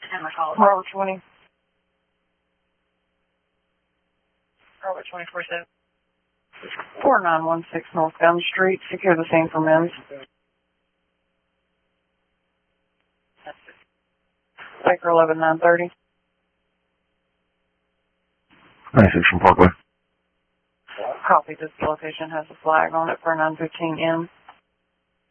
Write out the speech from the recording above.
And my call. Robert 20. Robert 24/7. 4916 North Gum Street. Secure the same for men's. Baker 11930. 96 from Parkway. Copy. This location has a flag on it for 915M.